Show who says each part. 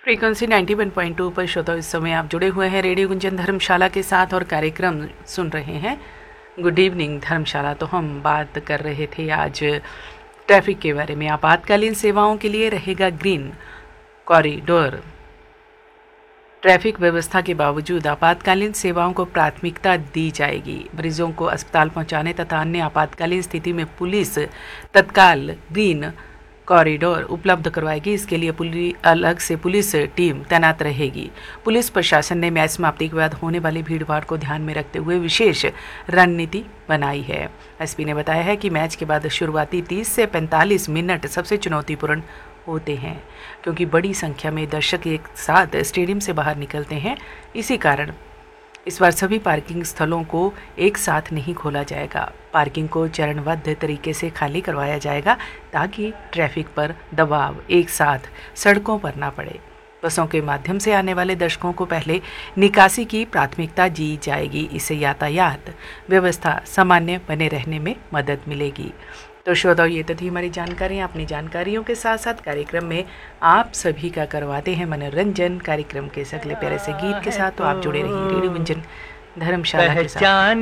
Speaker 1: Frequency 91.2 पर श्रोता इस समय आप जुड़े हुए हैं रेडियो गुंजन धर्मशाला के साथ और कार्यक्रम सुन रहे हैं गुड इवनिंग धर्मशाला। तो हम बात कर रहे थे आज ट्रैफिक के बारे में। आपातकालीन सेवाओं के लिए रहेगा ग्रीन कॉरिडोर। ट्रैफिक व्यवस्था के बावजूद आपातकालीन सेवाओं को प्राथमिकता दी जाएगी। मरीजों को अस्पताल पहुंचाने तथा अन्य आपातकालीन स्थिति में पुलिस तत्काल ग्रीन कॉरिडोर उपलब्ध करवाएगी। इसके लिए अलग से पुलिस टीम तैनात रहेगी। पुलिस प्रशासन ने मैच समाप्ति के बाद होने वाली भीड़भाड़ को ध्यान में रखते हुए विशेष रणनीति बनाई है। एसपी ने बताया है कि मैच के बाद शुरुआती 30 से 45 मिनट सबसे चुनौतीपूर्ण होते हैं, क्योंकि बड़ी संख्या में दर्शक एक साथ स्टेडियम से बाहर निकलते हैं। इसी कारण इस बार सभी पार्किंग स्थलों को एक साथ नहीं खोला जाएगा। पार्किंग को चरणबद्ध तरीके से खाली करवाया जाएगा ताकि ट्रैफिक पर दबाव एक साथ सड़कों पर ना पड़े। बसों के माध्यम से आने वाले दर्शकों को पहले निकासी की प्राथमिकता दी जाएगी। इससे यातायात व्यवस्था सामान्य बने रहने में मदद मिलेगी। तो श्रोताओ, ये तो थी हमारी जानकारी। अपनी जानकारियों के साथ साथ कार्यक्रम में आप सभी का करवाते हैं मनोरंजन। कार्यक्रम के अगले प्यारे से गीत के साथ तो आप जुड़े रहिए रेडियो गुंजन धर्मशाला के साथ।